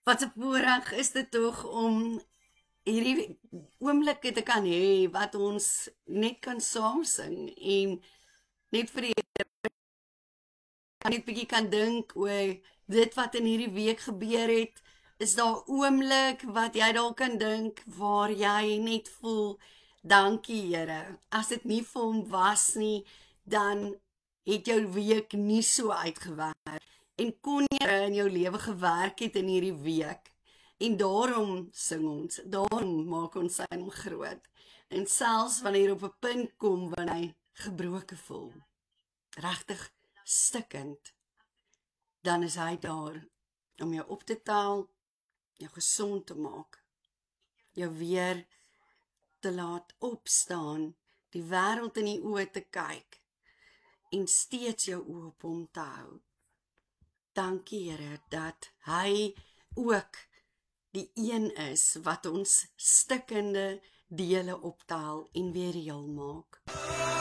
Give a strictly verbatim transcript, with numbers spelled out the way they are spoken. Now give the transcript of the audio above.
Wat 'n voorreg is dit tog om hierdie oomblikke te kan hê wat ons net kan saam sing en net vir die net bietjie kan dink oor dit wat in hierdie week gebeur het. Is daar 'n oomblik wat jy dalk kan dink waar jy net voel, dankie Here. As dit nie vir hom was nie, dan het jou week nie so uitgewerk en kon jy in jou lewe gewerk het in hierdie week. En daarom sing ons, daarom maak ons sy naam groot. En selfs wanneer op 'n punt kom wanneer hy gebroken voel, regtig stikkend, dan is hy daar om jou op te tel, jou gesond te maak, jou weer te laat opstaan, die wêreld in die oë te kyk en steeds jou oë op hom te hou. Dankie Here dat hy ook die een is wat ons stikkende dele optel en weer heel maak.